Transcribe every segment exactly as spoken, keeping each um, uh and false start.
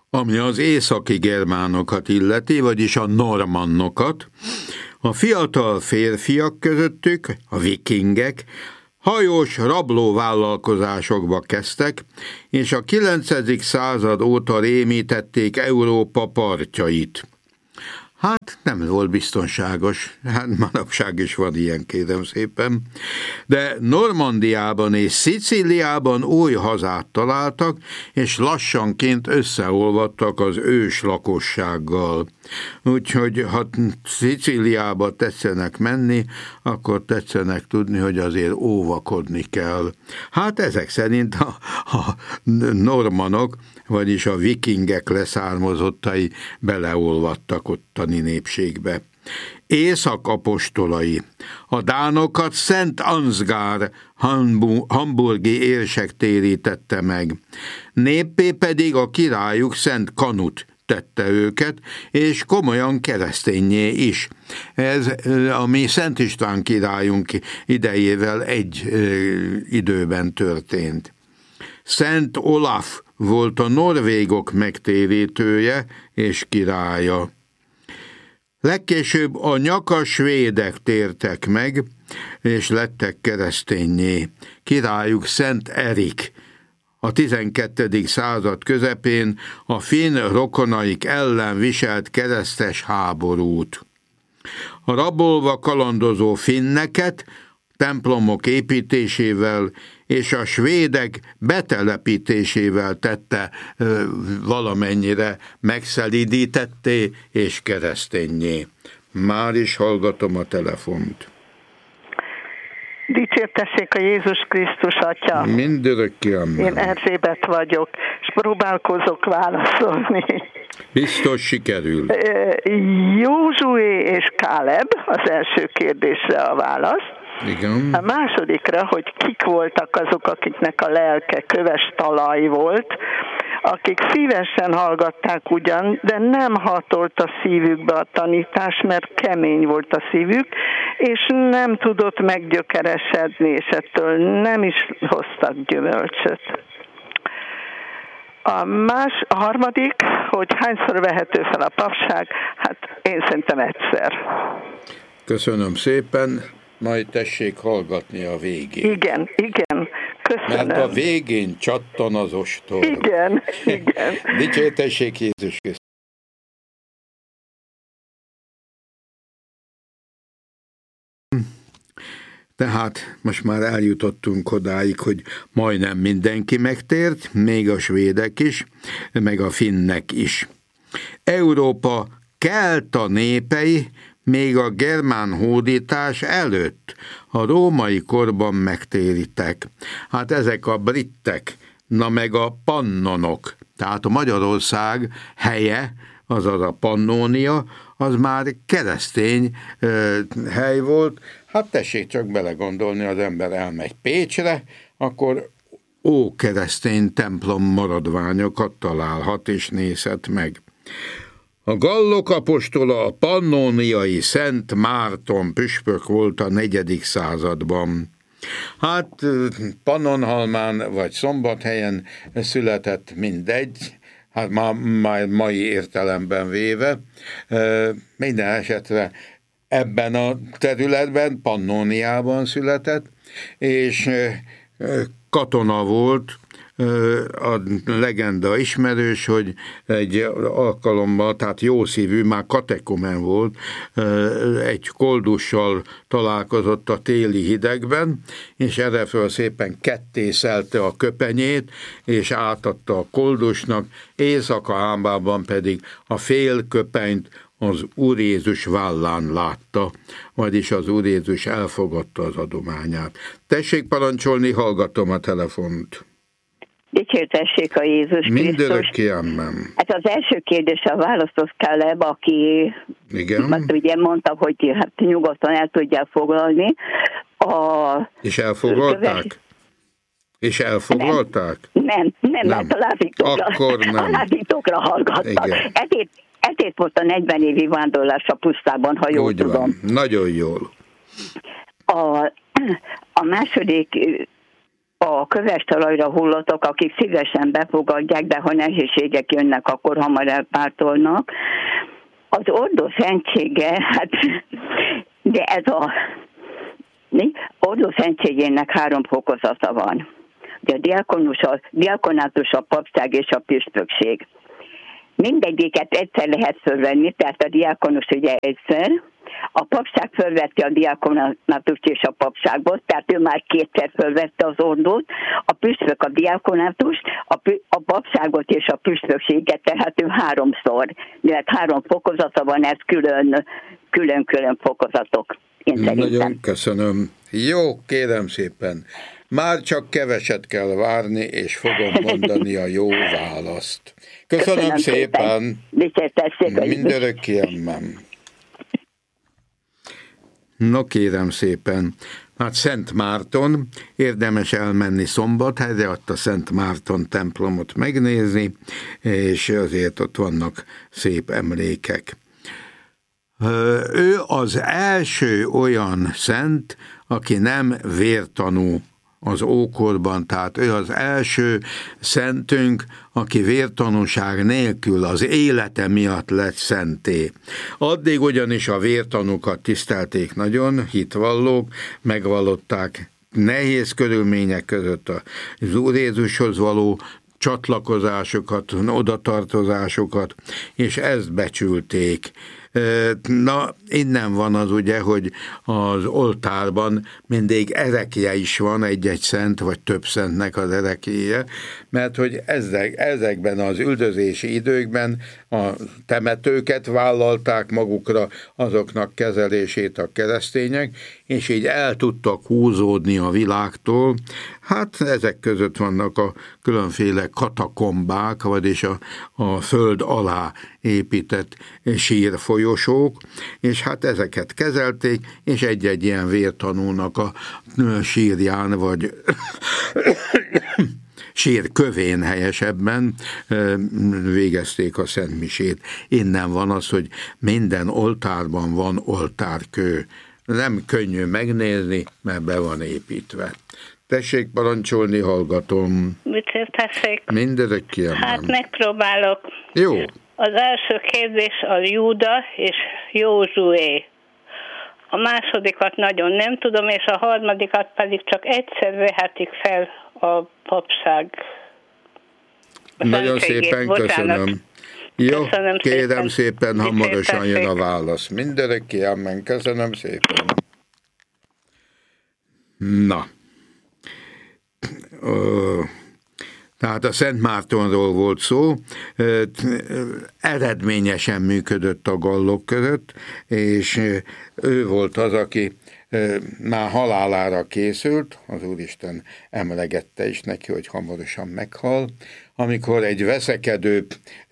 Ami az északi germánokat illeti, vagyis a normannokat, a fiatal férfiak közöttük, a vikingek, hajós rablóvállalkozásokba kezdtek, és a kilencedik század óta rémítették Európa partjait. Hát nem volt biztonságos, hát manapság is van ilyen, kérem szépen, de Normandiában és Szicíliában új hazát találtak, és lassanként összeolvadtak az ős lakossággal. Úgyhogy ha Szicíliába tetszenek menni, akkor tetszenek tudni, hogy azért óvakodni kell. Hát ezek szerint a, a normanok, vagyis a vikingek leszármazottai beleolvadtak ottani népségbe. Észak apostolai. A dánokat Szent Ansgar hamburgi érsek térítette meg. Néppé pedig a királyuk Szent Kanut tette őket, és komolyan kereszténnyé is. Ez a mi Szent István királyunk idejével egy időben történt. Szent Olaf volt a norvégok megtérítője és királya. Legkésőbb a nyakas svédek tértek meg, és lettek kereszténnyé. Királyuk Szent Erik a tizenkettedik század közepén a finn rokonaik ellen viselt keresztes háborút. A rabolva kalandozó finneket templomok építésével és a svédek betelepítésével tette valamennyire megszelídítetté és kereszténnyé. Már is hallgatom a telefont. Dicsértessék a Jézus Krisztus Atya. Mindörökké amen. Én Erzsébet vagyok, és próbálkozok válaszolni. Biztos sikerül. Józsué és Káleb az első kérdésre a válasz. Igen. A másodikra, hogy kik voltak azok, akiknek a lelke köves talaj volt, akik szívesen hallgatták ugyan, de nem hatolt a szívükbe a tanítás, mert kemény volt a szívük, és nem tudott meggyökeresedni, és ettől nem is hoztak gyümölcsöt. A, más, a harmadik, hogy hányszor vehető fel a papság, hát én szerintem egyszer. Köszönöm szépen, majd tessék hallgatni a végén. Igen, igen, köszönöm. Mert a végén csattan az ostor. Igen, igen. Dicsértessék Jézus Krisztus. Tehát most már eljutottunk odáig, hogy majdnem mindenki megtért, még a svédek is, meg a finnek is. Európa kelta népei még a germán hódítás előtt a római korban megtérítek. Hát ezek a brittek, na meg a pannonok, tehát a Magyarország helye, azaz a Pannónia, az már keresztény ö, hely volt. Hát tessék csak belegondolni, az ember elmegy Pécsre, akkor ókeresztény templom maradványokat találhat és nézhet meg. A gallok apostola, a pannóniai Szent Márton püspök volt a negyedik században. Hát Pannonhalmán vagy Szombathelyen született, mindegy, hát már, már mai értelemben véve. Minden esetre ebben a területben, Pannóniában született, és katona volt. A legenda ismerős, hogy egy alkalommal, tehát jószívű, már katekomen volt, egy koldussal találkozott a téli hidegben, és erre föl szépen kettészelte a köpenyét, és átadta a koldusnak, éjszaka álmában pedig a fél köpenyt az Úr Jézus vállán látta, vagyis az Úr Jézus elfogadta az adományát. Tessék parancsolni, hallgatom a telefont. Dicsértessék a Jézus Krisztus. Mindörökké amen. Hát az első kérdésre választott Káleb, aki igen. ugye mondta, hogy hát nyugodtan el tudják foglalni. A És elfoglalták? Köves... És elfoglalták? Nem, nem, nem, nem. mert a lázítókra, Akkor nem. A lázítókra hallgattak. Ezért, ezért volt a negyven évi vándorlás a pusztában, ha jól úgy tudom. Van. Nagyon jól. A, a második... A, a köves talajra hullottak, akik szívesen befogadják, de ha nehézségek jönnek, akkor hamar elpártolnak. Az Ordó Szentsége, hát de ez a mi? Ordó Szentségének három fokozata van. Ugye a diakonus, a diakonátus, a papság és a püspökség. Mindegyiket egyszer lehet fölvenni, tehát a diakonus ugye egyszer, a papság fölvette a diakonátust és a papságot, tehát ő már kétszer fölvette az ordót, a püspök a diakonátust, a, pü- a papságot és a püspökséget, tehát ő háromszor, mert három fokozata van, ez külön, külön-külön fokozatok. Nagyon köszönöm. Jó, kérem szépen. Már csak keveset kell várni, és fogom mondani a jó választ. Köszönöm, Köszönöm szépen. szépen. Mindörökké amen. No kérem szépen, hát Szent Márton, érdemes elmenni Szombathelyre, ott a Szent Márton templomot megnézni, és azért ott vannak szép emlékek. Ő az első olyan szent, aki nem vértanú az ókorban, tehát ő az első szentünk, aki vértanúság nélkül az élete miatt lett szenté. Addig ugyanis a vértanúkat tisztelték nagyon, hitvallók, megvallották nehéz körülmények között az Úr Jézushoz való csatlakozásokat, odatartozásokat, és ezt becsülték. Na, innen van az ugye, hogy az oltárban mindig erekje is van, egy-egy szent, vagy több szentnek az erekje, mert hogy ezek, ezekben az üldözési időkben a temetőket vállalták magukra, azoknak kezelését a keresztények, és így el tudtak húzódni a világtól. Hát ezek között vannak a különféle katakombák, vagyis a, a föld alá épített sírfolyosók, és hát ezeket kezelték, és egy-egy ilyen vértanúnak a sírján, vagy sírkövén helyesebben végezték a szentmisét. Innen van az, hogy minden oltárban van oltárkő. Nem könnyű megnézni, mert be van építve. Tessék parancsolni, hallgatom. Mit tessék? Mindörökké amen. Hát megpróbálok. Jó. Az első kérdés a Júda és Józsué. A másodikat nagyon nem tudom, és a harmadikat pedig csak egyszer vehetik fel a papság. Nagyon szépen köszönöm. Jó, köszönöm kérem szépen, szépen hamarosan szépen jön a válasz. Mindörökké amen. Köszönöm szépen. Na. Ö, tehát a Szent Mártonról volt szó, eredményesen működött a gallok között, és ő volt az, aki már halálára készült, az Úristen emlegette is neki, hogy hamarosan meghal, amikor egy veszekedő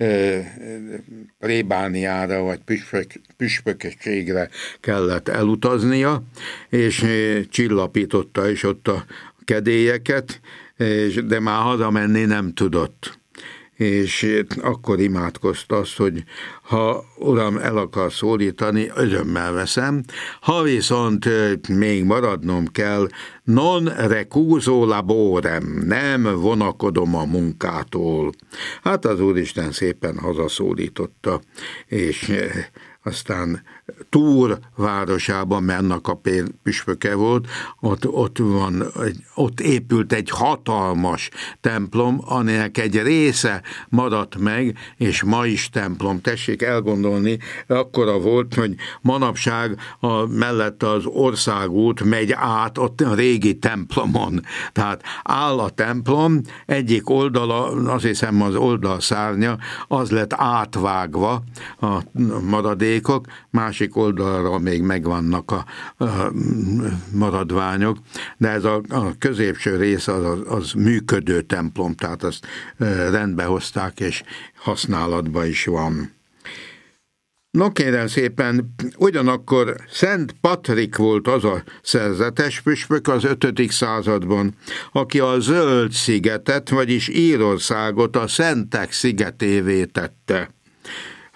plébániára vagy püspök, püspökségre kellett elutaznia, és csillapította is ott a kedélyeket, de már hazamenni nem tudott. És akkor imádkozta azt, hogy ha Uram el akar szólítani, örömmel veszem, ha viszont még maradnom kell, non recuso laborem, nem vonakodom a munkától. Hát az Úristen szépen hazaszólította, és aztán Túr városában, mert annak a püspöke volt, ott, ott, van, ott épült egy hatalmas templom, aminek egy része maradt meg, és ma is templom. Tessék elgondolni, akkora volt, hogy manapság a, mellett az országút megy át ott a régi templomon. Tehát áll a templom, egyik oldala, azt hiszem az oldalszárnya, az lett átvágva a maradékok, másik oldalra még megvannak a, a maradványok, de ez a, a középső rész az, az, az működő templom, tehát azt rendbe hozták, és használatban is van. No kérem szépen, ugyanakkor Szent Patrik volt az a szerzetes püspök az ötödik században, aki a Zöld szigetet, vagyis Írországot a Szentek szigetévé tette.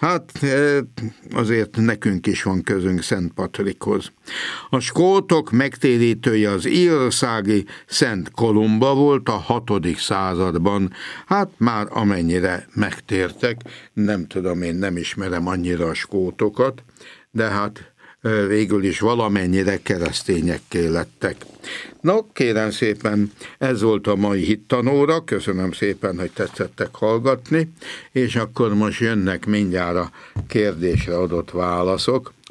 Hát azért nekünk is van közünk Szent Patrikhoz. A skótok megtérítője az írországi Szent Kolumba volt a hatodik században. Hát már amennyire megtértek, nem tudom, én nem ismerem annyira a skótokat, de hát végül is valamennyire keresztényekké lettek. No, kérem szépen, ez volt a mai hittanóra, köszönöm szépen, hogy tetszettek hallgatni, és akkor most jönnek mindjárt a kérdésre adott válaszok.